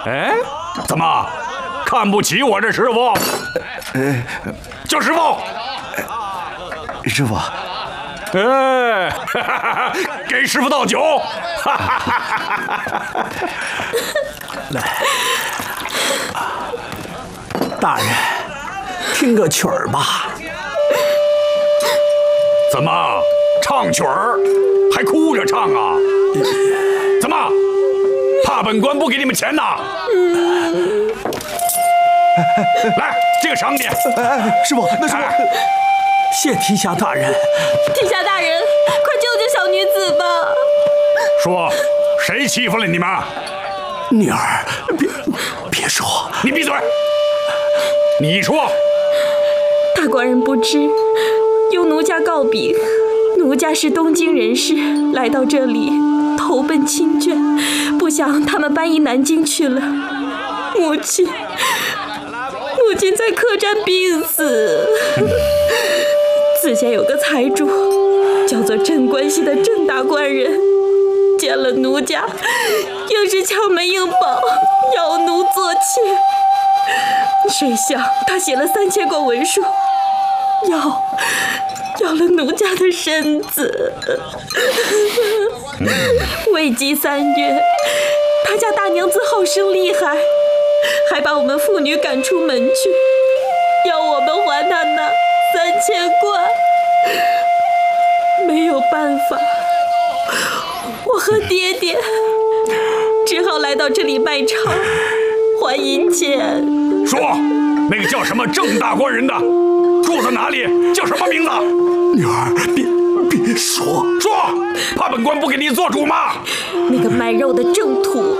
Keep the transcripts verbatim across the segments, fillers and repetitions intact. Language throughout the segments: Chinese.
哎，怎么看不起我这师傅？ 呃， 叫师傅。 师傅。 哎，哈哈哈，给师傅倒酒。哈哈哈！ 来，大人，听个曲儿吧。 怎么唱曲儿还哭着唱啊？怎么怕本官不给你们钱呐？来，这个赏你。 哎，师傅，那师傅。谢提辖大人。 提辖大人，快救救小女子吧！ 说，谁欺负了你们？ 女儿，别别说。 你闭嘴！你说。 大官人不知，由奴家告禀，奴家是东京人士，来到这里投奔亲眷，不想他们搬移南京去了。母亲，母亲在客栈病死。自家有个财主，叫做镇关西的镇大官人，见了奴家，硬是敲门硬保，要奴做妾。谁想他写了三千贯文书，要要了奴家的身子。未及三月，他家大娘子好生厉害，还把我们妇女赶出门去，要我们还他那三千贯。没有办法，我和爹爹只好来到这里卖唱还银钱。 说，那个叫什么郑大官人的住在哪里？叫什么名字？ 女儿，别别说说，怕本官不给你做主吗？ 那个卖肉的郑土。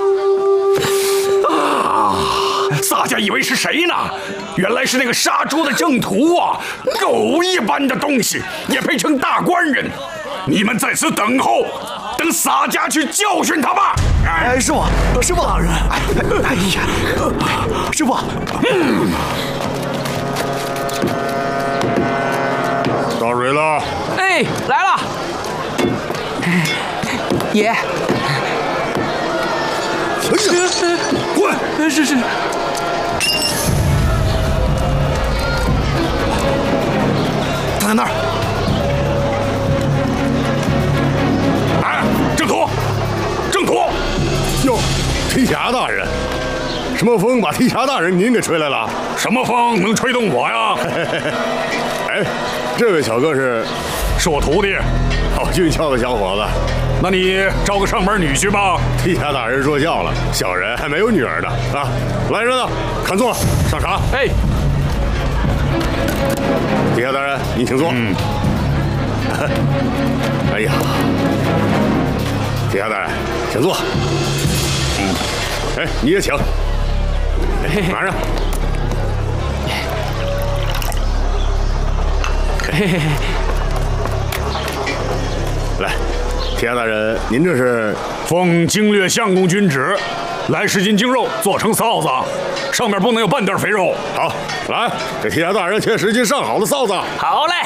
啊！洒家以为是谁呢？原来是那个杀猪的郑屠啊！狗一般的东西也配称大官人？你们在此等候，等洒家去教训他吧！ 哎，师傅，师傅大人，哎哎呀，师傅，嗯， 到水了。 哎，来了，爷。 哎呀， 滚！ 是是。 他在那儿。 哎，郑屠，郑屠！ 哟，提辖大人，什么风把提辖大人您给吹来了？ 什么风能吹动我呀？ 哎，这位小哥是， 是我徒弟， 好俊俏的小伙子。 那你招个上门女婿吧。 提辖大人说笑了，小人还没有女儿呢啊！来人了，看座，上茶。 哎， 提辖大人，您请坐。 嗯。 哎呀，提辖大人，请坐。嗯。哎，你也请。马上。 嘿嘿嘿。 来。提辖大人，您这是奉经略相公君旨，来十斤精肉做成臊子，上面不能有半点肥肉。 好，来给提辖大人切十斤上好的臊子。 好嘞。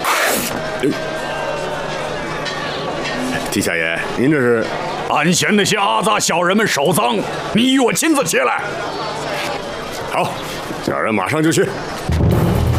提辖爷，您这是俺嫌那些阿杂小人们手脏，你与我亲自切来。 好，小人马上就去。